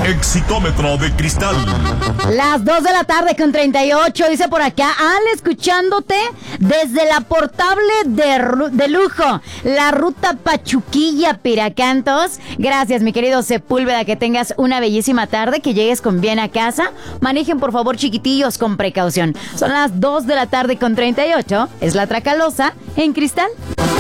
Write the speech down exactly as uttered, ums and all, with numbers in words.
Exitómetro de cristal. Las dos de la tarde con treinta y ocho, dice por acá, Al, escuchándote desde la portable de, de lujo, la ruta Pachuquilla Piracantos. Gracias, mi querido Sepúlveda, que tengas una bellísima tarde, que llegues con bien a casa. Manejen, por favor, chiquitillos, con precaución. Son las dos de la tarde con treinta y ocho, es la Tracalosa en cristal.